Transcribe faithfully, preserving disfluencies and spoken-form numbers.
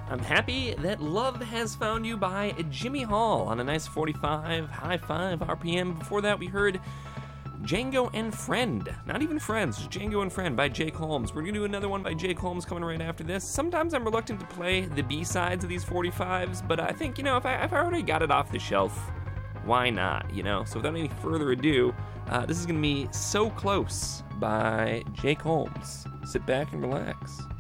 I'm happy that Love Has Found You by Jimmy Hall on a nice forty-five, high five R P M. Before that, we heard Django and Friend. Not even Friends, just Django and Friend by Jake Holmes. We're going to do another one by Jake Holmes coming right after this. Sometimes I'm reluctant to play the B-sides of these forty-fives, but I think, you know, if I, if I already got it off the shelf, why not, you know? So without any further ado, uh, this is going to be So Close by Jake Holmes. Sit back and relax.